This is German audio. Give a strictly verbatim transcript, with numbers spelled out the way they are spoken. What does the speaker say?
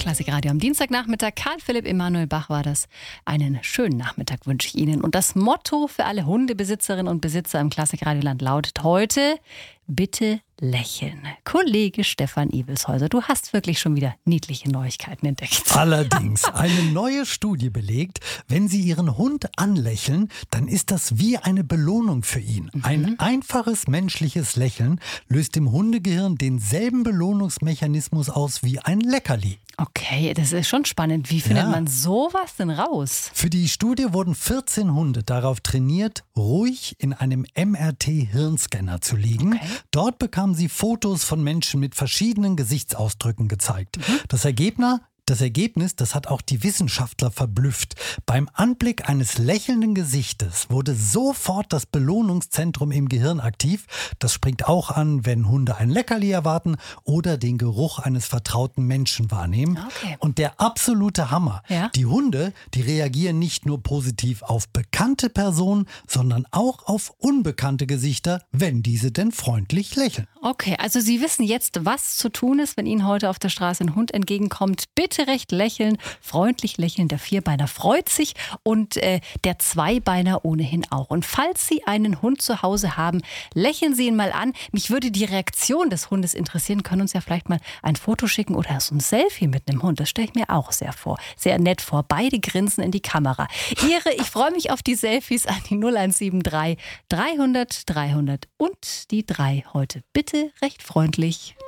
Klassikradio am Dienstagnachmittag. Karl Philipp Emanuel Bach war das. Einen schönen Nachmittag wünsche ich Ihnen. Und das Motto für alle Hundebesitzerinnen und Besitzer im Klassikradioland lautet heute: Bitte lächeln. Kollege Stefan Ibelshäuser, du hast wirklich schon wieder niedliche Neuigkeiten entdeckt. Allerdings, eine neue Studie belegt, wenn Sie Ihren Hund anlächeln, dann ist das wie eine Belohnung für ihn. Mhm. Ein einfaches menschliches Lächeln löst im Hundegehirn denselben Belohnungsmechanismus aus wie ein Leckerli. Okay, das ist schon spannend. Wie findet Ja. man sowas denn raus? Für die Studie wurden vierzehn Hunde darauf trainiert, ruhig in einem M R T-Hirnscanner zu liegen. Okay. Dort bekamen sie Fotos von Menschen mit verschiedenen Gesichtsausdrücken gezeigt. Mhm. Das Ergebnis, das Ergebnis, das hat auch die Wissenschaftler verblüfft. Beim Anblick eines lächelnden Gesichtes wurde sofort das Belohnungszentrum im Gehirn aktiv. Das springt auch an, wenn Hunde ein Leckerli erwarten oder den Geruch eines vertrauten Menschen wahrnehmen. Okay. Und der absolute Hammer. Ja? Die Hunde, die reagieren nicht nur positiv auf bekannte Personen, sondern auch auf unbekannte Gesichter, wenn diese denn freundlich lächeln. Okay, also Sie wissen jetzt, was zu tun ist, wenn Ihnen heute auf der Straße ein Hund entgegenkommt. Bitte recht lächeln, freundlich lächeln. Der Vierbeiner freut sich und äh, der Zweibeiner ohnehin auch. Und falls Sie einen Hund zu Hause haben, lächeln Sie ihn mal an. Mich würde die Reaktion des Hundes interessieren. Können uns ja vielleicht mal ein Foto schicken oder so ein Selfie mit einem Hund. Das stelle ich mir auch sehr vor, sehr nett vor. Beide grinsen in die Kamera. Ihre, ich freue mich auf die Selfies an die null eins sieben drei dreihundert dreihundert und die drei heute. Bitte recht freundlich.